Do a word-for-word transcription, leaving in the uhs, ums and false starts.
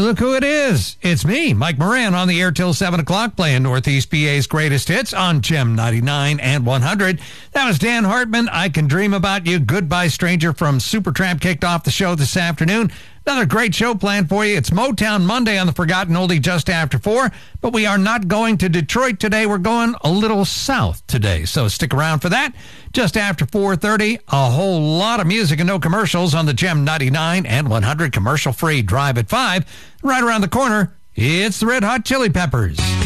look who it is. It's me, Mike Moran, on the air till seven o'clock, playing Northeast P A's greatest hits on Gem ninety-nine and one hundred. That was Dan Hartman, I Can Dream About You. Goodbye Stranger from Supertramp kicked off the show this afternoon. Another great show planned for you. It's Motown Monday on the Forgotten Oldie just after four, but we are not going to Detroit today. We're going a little south today, so stick around for that. Just after four thirty, a whole lot of music and no commercials on the Gem ninety-nine and one hundred commercial-free Drive at five. Right around the corner, it's the Red Hot Chili Peppers.